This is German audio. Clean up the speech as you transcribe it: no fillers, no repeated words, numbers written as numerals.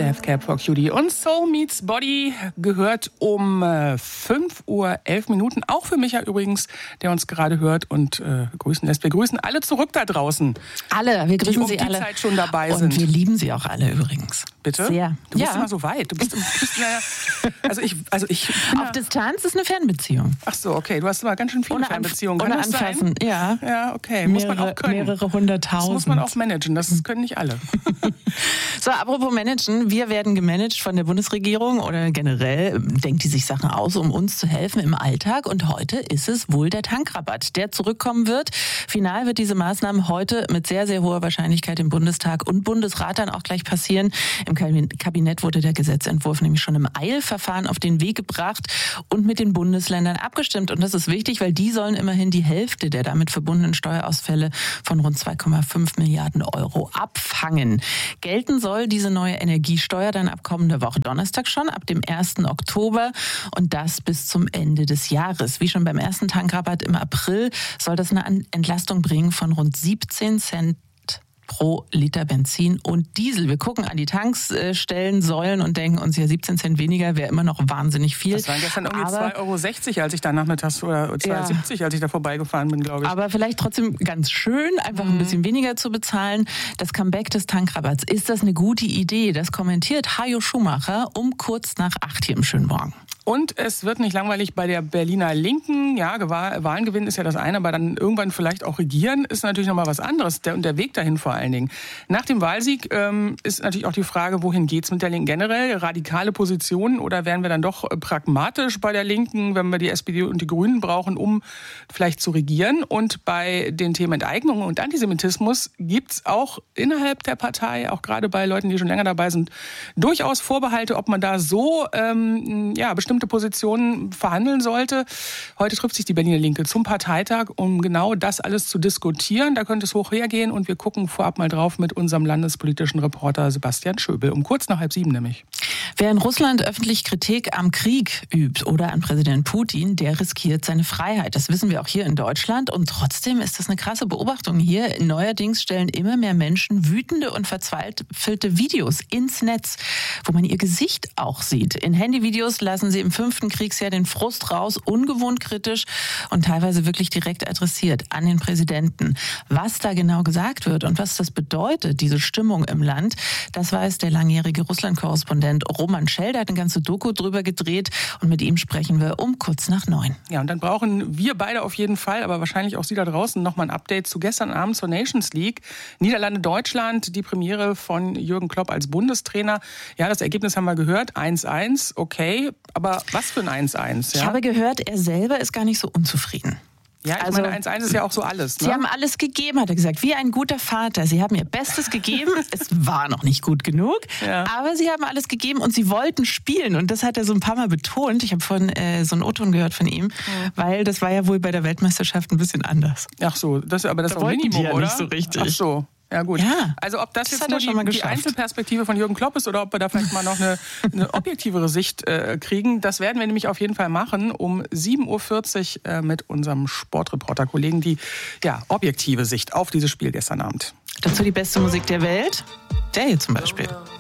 Death Cab for Cutie. Und Soul Meets Body gehört um 5:11 Uhr. Auch für Micha übrigens, der uns gerade hört und grüßen lässt. Wir grüßen alle zurück da draußen. Alle, wir grüßen Sie alle. Die Zeit schon dabei sind. Und wir lieben Sie auch alle übrigens. Bitte? Sehr. Du bist immer so weit. Du bist Auf Distanz ist eine Fernbeziehung. Ach so, okay. Du hast immer ganz schön viele Fernbeziehungen. Ohne anfassen, ja. Ja, okay. Muss man auch können. Mehrere hunderttausend. Das muss man auch managen. Das können nicht alle. So, apropos managen. Wir werden gemanagt von der Bundesregierung oder generell denkt die sich Sachen aus, um uns zu helfen im Alltag. Und heute ist es wohl der Tankrabatt, der zurückkommen wird. Final wird diese Maßnahme heute mit sehr, sehr hoher Wahrscheinlichkeit im Bundestag und Bundesrat dann auch gleich passieren. Im Kabinett wurde der Gesetzentwurf nämlich schon im Eilverfahren auf den Weg gebracht und mit den Bundesländern abgestimmt. Und das ist wichtig, weil die sollen immerhin die Hälfte der damit verbundenen Steuerausfälle von rund 2,5 Milliarden Euro abfangen. Gelten soll diese neue Energiesteuer dann ab kommender Woche Donnerstag schon, ab dem 1. Oktober und das bis zum Ende des Jahres. Wie schon beim ersten Tankrabatt im April soll das eine Entlastung bringen von rund 17 Cent pro Liter Benzin und Diesel. Wir gucken an die Tankstellen, Säulen und denken uns, ja 17 Cent weniger wäre immer noch wahnsinnig viel. Das waren gestern irgendwie 2,60 Euro, als ich da nachmittags, oder 2,70 Euro, als ich da vorbeigefahren bin, glaube ich. Aber vielleicht trotzdem ganz schön, einfach ein bisschen weniger zu bezahlen. Das Comeback des Tankrabatts, ist das eine gute Idee? Das kommentiert Hajo Schumacher um kurz nach 8 hier im schönen Morgen. Und es wird nicht langweilig bei der Berliner Linken. Ja, Wahlen gewinnen ist ja das eine, aber dann irgendwann vielleicht auch regieren ist natürlich nochmal was anderes. Und der Weg dahin vor allen Dingen. Nach dem Wahlsieg ist natürlich auch die Frage, wohin geht's mit der Linken generell? Radikale Positionen oder werden wir dann doch pragmatisch bei der Linken, wenn wir die SPD und die Grünen brauchen, um vielleicht zu regieren? Und bei den Themen Enteignung und Antisemitismus gibt's auch innerhalb der Partei, auch gerade bei Leuten, die schon länger dabei sind, durchaus Vorbehalte, ob man da so bestimmte Positionen verhandeln sollte. Heute trifft sich die Berliner Linke zum Parteitag, um genau das alles zu diskutieren. Da könnte es hoch hergehen und wir gucken vorab mal drauf mit unserem landespolitischen Reporter Sebastian Schöbel. Um kurz nach 6:30 nämlich. Wer in Russland öffentlich Kritik am Krieg übt oder an Präsident Putin, der riskiert seine Freiheit. Das wissen wir auch hier in Deutschland. Und trotzdem ist das eine krasse Beobachtung hier. Neuerdings stellen immer mehr Menschen wütende und verzweifelte Videos ins Netz, wo man ihr Gesicht auch sieht. In Handyvideos lassen sie im 5. Kriegsjahr den Frust raus, ungewohnt kritisch und teilweise wirklich direkt adressiert an den Präsidenten. Was da genau gesagt wird und was das bedeutet, diese Stimmung im Land, das weiß der langjährige Russland-Korrespondent Roman Schell. Der hat eine ganze Doku drüber gedreht und mit ihm sprechen wir um kurz nach 9. Ja, und dann brauchen wir beide auf jeden Fall, aber wahrscheinlich auch Sie da draußen, nochmal ein Update zu gestern Abend zur Nations League. Niederlande-Deutschland, die Premiere von Jürgen Klopp als Bundestrainer. Ja, das Ergebnis haben wir gehört, 1:1, okay, aber was für ein 1:1? Ja? Ich habe gehört, er selber ist gar nicht so unzufrieden. Ja, ich meine, 1:1 ist ja auch so alles. Ne? Sie haben alles gegeben, hat er gesagt, wie ein guter Vater. Sie haben ihr Bestes gegeben. Es war noch nicht gut genug, aber sie haben alles gegeben und sie wollten spielen. Und das hat er so ein paar Mal betont. Ich habe vorhin so einen O-Ton gehört von ihm, weil das war ja wohl bei der Weltmeisterschaft ein bisschen anders. Ach so, das ist da auch Minimum, ja oder? Nicht so richtig. Ach so. Ja gut, also ob das jetzt nur die Einzelperspektive von Jürgen Klopp ist oder ob wir da vielleicht mal noch eine objektivere Sicht kriegen, das werden wir nämlich auf jeden Fall machen um 7:40 Uhr mit unserem Sportreporter-Kollegen, die objektive Sicht auf dieses Spiel gestern Abend. Dazu die beste Musik der Welt, der hier zum Beispiel.